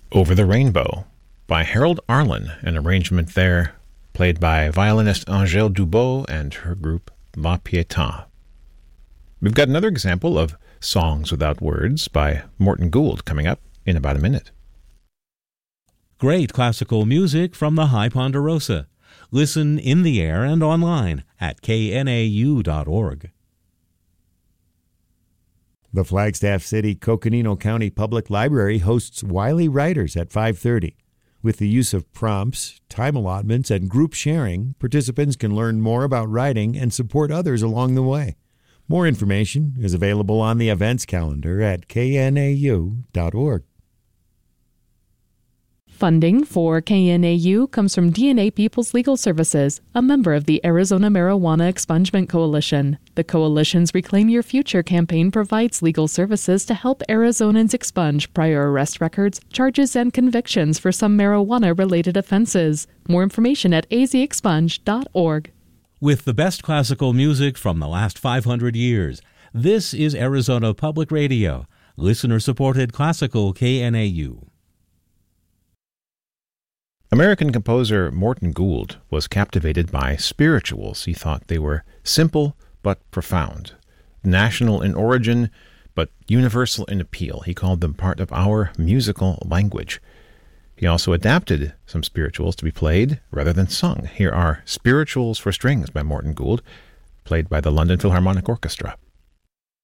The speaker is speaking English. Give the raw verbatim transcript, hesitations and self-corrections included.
Over the Rainbow by Harold Arlen, an arrangement there played by violinist Angèle Dubot and her group La Pietà. We've got another example of Songs Without Words by Morton Gould coming up in about a minute. Great classical music from the High Ponderosa. Listen in the air and online at K N A U dot org. The Flagstaff City Coconino County Public Library hosts Wiley Writers at five thirty. With the use of prompts, time allotments, and group sharing, participants can learn more about writing and support others along the way. More information is available on the events calendar at K N A U dot org. Funding for K N A U comes from D N A People's Legal Services, a member of the Arizona Marijuana Expungement Coalition. The coalition's Reclaim Your Future campaign provides legal services to help Arizonans expunge prior arrest records, charges, and convictions for some marijuana-related offenses. More information at a z expunge dot org. With the best classical music from the last five hundred years, this is Arizona Public Radio, listener-supported classical K N A U. American composer Morton Gould was captivated by spirituals. He thought they were simple but profound, national in origin but universal in appeal. He called them part of our musical language. He also adapted some spirituals to be played rather than sung. Here are Spirituals for Strings by Morton Gould, played by the London Philharmonic Orchestra.